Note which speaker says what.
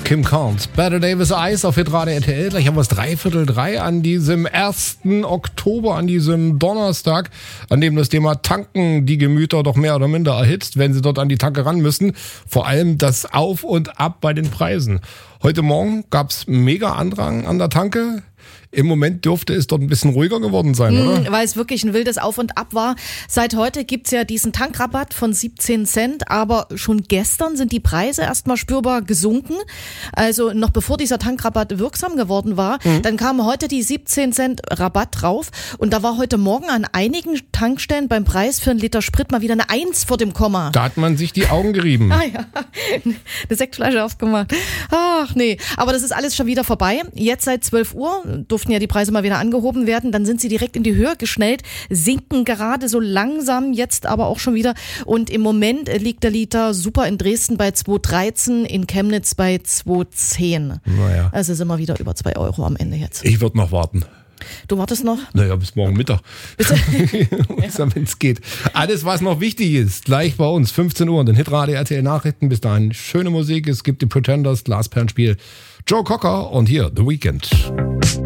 Speaker 1: Kim Carnes, Better Davis Eyes auf Hitradio RTL. Gleich haben wir es 2:45 an diesem 1. Oktober, an diesem Donnerstag, an dem das Thema Tanken die Gemüter doch mehr oder minder erhitzt, wenn sie dort an die Tanke ran müssen. Vor allem das Auf und Ab bei den Preisen. Heute Morgen gab's mega Andrang an der Tanke. Im Moment dürfte es dort ein bisschen ruhiger geworden sein, oder?
Speaker 2: Weil es wirklich ein wildes Auf und Ab war. Seit heute gibt's ja diesen Tankrabatt von 17 Cent, aber schon gestern sind die Preise erstmal spürbar gesunken. Also noch bevor dieser Tankrabatt wirksam geworden war, dann kamen heute die 17 Cent Rabatt drauf und da war heute Morgen an einigen Tankstellen beim Preis für einen Liter Sprit mal wieder eine 1 vor dem Komma.
Speaker 1: Da hat man sich die Augen gerieben.
Speaker 2: Ah ja, eine Sektflasche aufgemacht. Ach nee, aber das ist alles schon wieder vorbei. Jetzt seit 12 Uhr durften ja die Preise mal wieder angehoben werden, dann sind sie direkt in die Höhe geschnellt, sinken gerade so langsam, jetzt aber auch schon wieder und im Moment liegt der Liter super in Dresden bei 2,13, in Chemnitz bei 2,10.
Speaker 1: Naja.
Speaker 2: Also sind wir wieder über 2 Euro am Ende jetzt.
Speaker 1: Ich würde noch warten.
Speaker 2: Du wartest noch?
Speaker 1: Naja, bis morgen Mittag.
Speaker 2: Bitte?
Speaker 1: Wenn es geht. Alles, was noch wichtig ist, gleich bei uns, 15 Uhr, den Hitradio RTL Nachrichten. Bis dahin schöne Musik. Es gibt die Pretenders, Glasperlenspiel, Joe Cocker und hier The Weeknd.